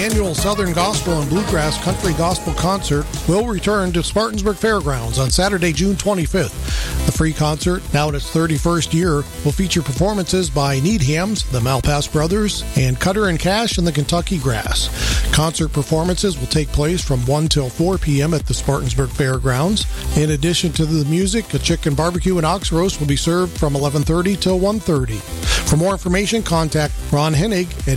annual Southern Gospel and Bluegrass Country Gospel Concert will return to Spartansburg Fairgrounds on Saturday, June 25th. The free concert, now in its 31st year, will feature performances by Needhams, the Malpass Brothers, and Cutter and Cash and the Kentucky Grass. Concert performances will take place from 1 till 4 p.m. at the Spartansburg Fairgrounds. In addition to the music, a chicken barbecue and ox roast will be served from 11:30 till 1:30. For more information, contact Ron Hennig at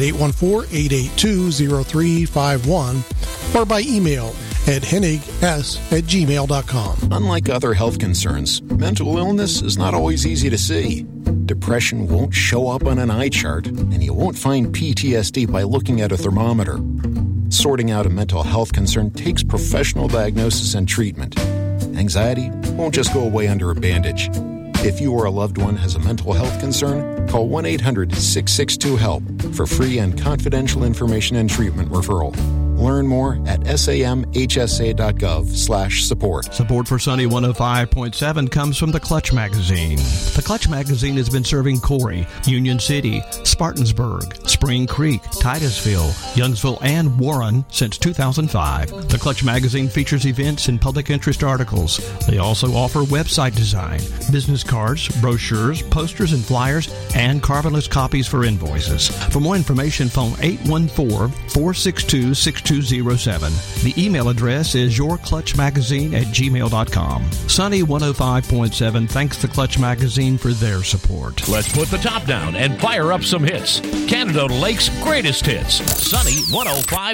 814-882-0351 or by email at hennigs@gmail.com. Unlike other health concerns, mental illness is not always easy to see. Depression won't show up on an eye chart, and you won't find PTSD by looking at a thermometer. Sorting out a mental health concern takes professional diagnosis and treatment. Anxiety won't just go away under a bandage. If you or a loved one has a mental health concern, call 1-800-662-HELP for free and confidential information and treatment referral. Learn more at samhsa.gov/support. Support for Sunny 105.7 comes from the Clutch Magazine. The Clutch Magazine has been serving Corey, Union City, Spartansburg, Spring Creek, Titusville, Youngsville, and Warren since 2005. The Clutch Magazine features events and public interest articles. They also offer website design, business cards, brochures, posters and flyers, and carbonless copies for invoices. For more information, phone 814-462-6207. The email address is yourclutchmagazine@gmail.com. Sunny 105.7 thanks the Clutch Magazine for their support. Let's put the top down and fire up some hits. Canada Lake's greatest hits. Sunny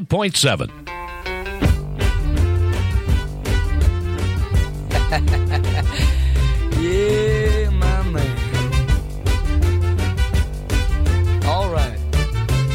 105.7.